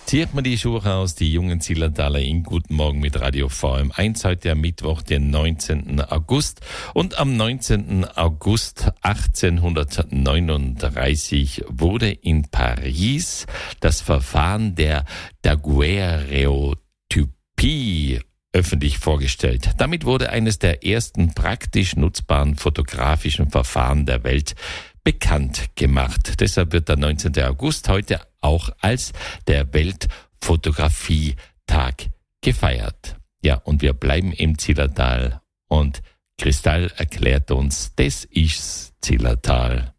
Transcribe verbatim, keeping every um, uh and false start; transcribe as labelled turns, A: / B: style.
A: Zieht man die Schuhe aus, die jungen Zillertaler in Guten Morgen mit Radio V M eins, heute am Mittwoch, den neunzehnten August. Und am neunzehnten August achtzehnhundertneununddreißig wurde in Paris das Verfahren der Daguerreotypie öffentlich vorgestellt. Damit wurde eines der ersten praktisch nutzbaren fotografischen Verfahren der Welt bekannt gemacht. Deshalb wird der neunzehnte August heute auch als der Weltfotografietag gefeiert. Ja, und wir bleiben im Zillertal und Kristall erklärt uns, das ist's Zillertal.